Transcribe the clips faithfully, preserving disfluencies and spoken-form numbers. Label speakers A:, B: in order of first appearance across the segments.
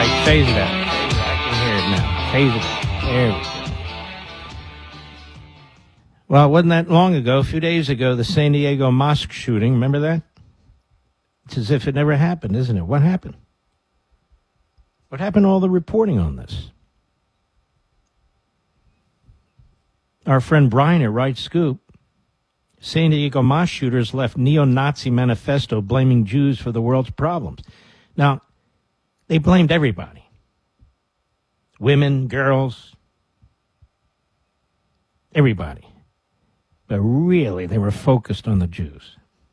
A: right, phase it out. Phase it out. I can hear it now. Phase it out. There we go. Well, it wasn't that long ago, a few days ago, the San Diego mosque shooting. Remember that? It's as if it never happened, isn't it? What happened? What happened to all the reporting on this? Our friend Brian at Right Scoop, San Diego mosque shooters left neo-Nazi manifesto blaming Jews for the world's problems. Now, they blamed everybody. Women, girls, everybody. But really, they were focused on the Jews.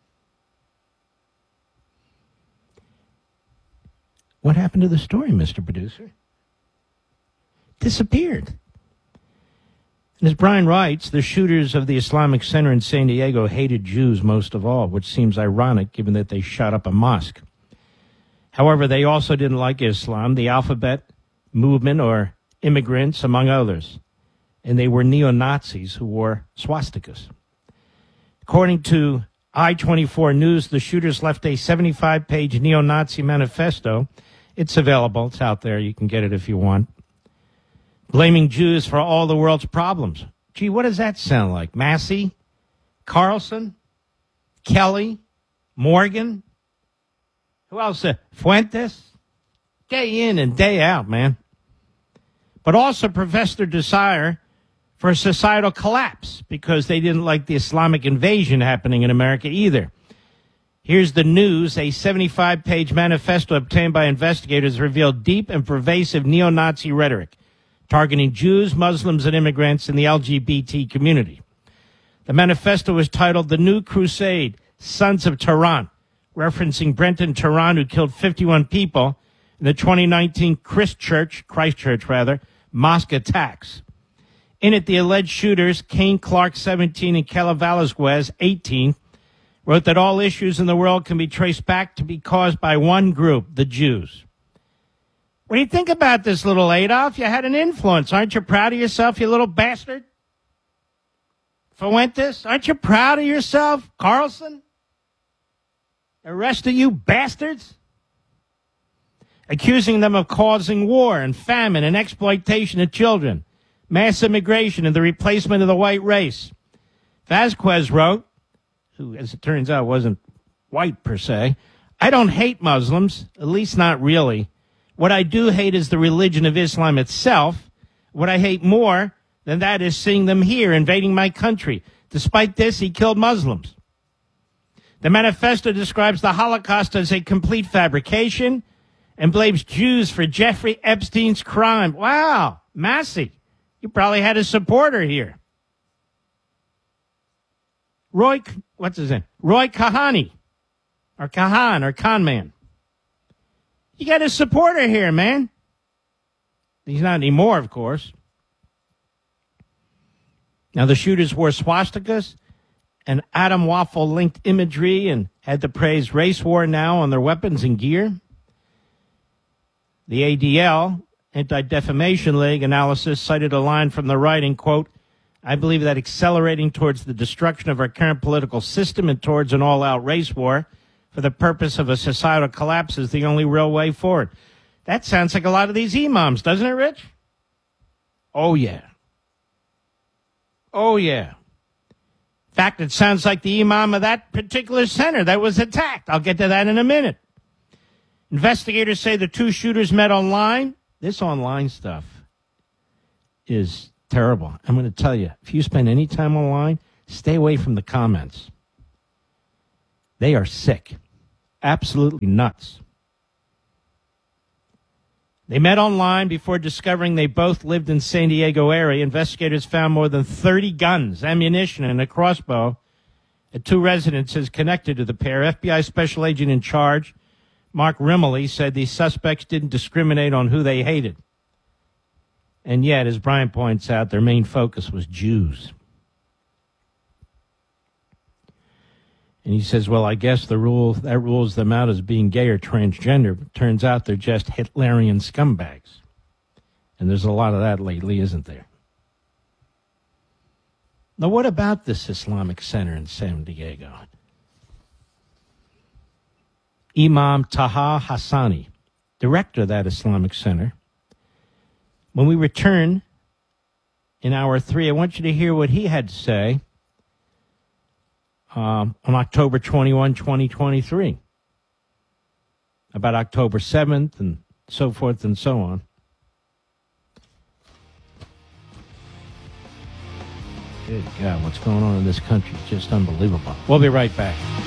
A: What happened to the story, Mister Producer? Disappeared. And as Brian writes, the shooters of the Islamic Center in San Diego hated Jews most of all, which seems ironic given that they shot up a mosque. However, they also didn't like Islam, the alphabet, movement, or immigrants, among others. And they were neo-Nazis who wore swastikas. According to I twenty-four News, the shooters left a seventy-five page neo-Nazi manifesto. It's available. It's out there. You can get it if you want. Blaming Jews for all the world's problems. Gee, what does that sound like? Massey? Carlson? Kelly? Morgan? Who else? Uh, Fuentes? Day in and day out, man. But also professed their desire for a societal collapse because they didn't like the Islamic invasion happening in America either. Here's the news. A seventy-five page manifesto obtained by investigators revealed deep and pervasive neo-Nazi rhetoric targeting Jews, Muslims, and immigrants in the L G B T community. The manifesto was titled The New Crusade, Sons of Tehran, referencing Brenton Tehran, who killed fifty-one people in the twenty nineteen Christchurch, Christchurch rather, mosque attacks. In it, the alleged shooters, Kane Clark, seventeen, and Kelly Velasquez, eighteen, wrote that all issues in the world can be traced back to be caused by one group, the Jews. What do you think about this, little Adolf? You had an influence. Aren't you proud of yourself, you little bastard? Fuentes, aren't you proud of yourself? Carlson? The rest of you bastards? Accusing them of causing war and famine and exploitation of children, mass immigration and the replacement of the white race. Vasquez wrote, who, as it turns out, wasn't white per se, I don't hate Muslims, at least not really. What I do hate is the religion of Islam itself. What I hate more than that is seeing them here invading my country. Despite this, he killed Muslims. The manifesto describes the Holocaust as a complete fabrication and blames Jews for Jeffrey Epstein's crime. Wow, Massey, you probably had a supporter here. Roy, what's his name? Roy Kahane, or Kahan, or Conman. You got a supporter here, man. He's not anymore, of course. Now, the shooters wore swastikas and Adam Waffle-linked imagery and had the phrase race war now on their weapons and gear. The A D L, Anti-Defamation League analysis, cited a line from the writing, quote, I believe that accelerating towards the destruction of our current political system and towards an all-out race war for the purpose of a societal collapse is the only real way forward. That sounds like a lot of these imams, doesn't it, Rich? Oh, yeah. Oh, yeah. In fact, it sounds like the imam of that particular center that was attacked. I'll get to that in a minute. Investigators say the two shooters met online. This online stuff is terrible. I'm going to tell you, if you spend any time online, stay away from the comments. They are sick. Absolutely nuts. They met online before discovering they both lived in San Diego area. Investigators found more than thirty guns, ammunition, and a crossbow at two residences connected to the pair. F B I Special Agent in charge, Mark Rimley, said these suspects didn't discriminate on who they hated. And yet, as Brian points out, their main focus was Jews. And he says, well, I guess the rule that rules them out as being gay or transgender. But turns out they're just Hitlerian scumbags. And there's a lot of that lately, isn't there? Now, what about this Islamic Center in San Diego? Imam Taha Hassani director of that Islamic Center. When we return in hour three, I want you to hear what he had to say um, on October twenty-first, twenty twenty-three, about October seventh and so forth and so on. Good God, what's going on in this country is just unbelievable. We'll be right back.